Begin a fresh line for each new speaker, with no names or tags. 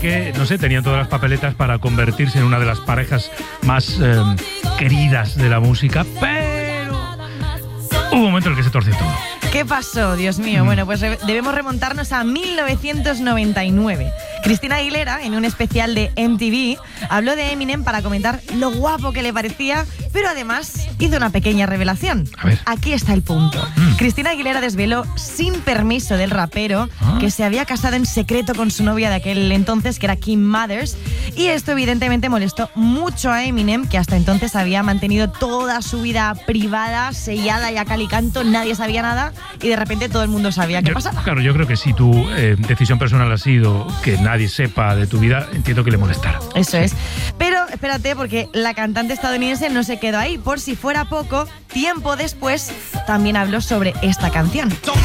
que, no sé, tenían todas las papeletas para convertirse en una de las parejas más queridas de la música, pero hubo un momento en el que se torció todo.
¿Qué pasó, Dios mío? Bueno, pues debemos remontarnos a 1999. Cristina Aguilera, en un especial de MTV, habló de Eminem para comentar lo guapo que le parecía, pero además hizo una pequeña revelación.
A ver.
Aquí está el punto. Cristina Aguilera desveló, sin permiso del rapero, que se había casado en secreto con su novia de aquel entonces, que era Kim Mothers, y esto evidentemente molestó mucho a Eminem, que hasta entonces había mantenido toda su vida privada, sellada y a cal y canto, nadie sabía nada, y de repente todo el mundo sabía qué pasaba.
Claro, yo creo que si tu decisión personal ha sido que nadie sepa de tu vida, entiendo que le molestara.
Eso es. Pero espérate, porque la cantante estadounidense no se quedó ahí. Por si fuera poco, tiempo después también habló sobre esta canción.